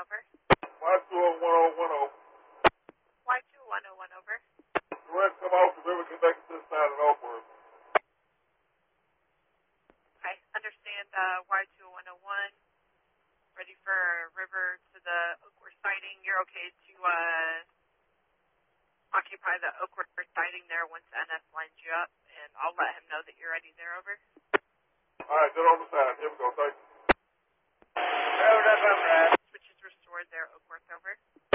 over. Y21010. Y21010 over. Direct come off the river connected to the side of Oakwood. Okay, understand Y21010. Ready for river to the Oakwood sighting. You're okay to occupy the Oakwood sighting there once NS lines you up, and I'll let him know that you're ready there, over. All right, get on the side. Here we go. Thank you. Switch is restored there, Oakworth, over.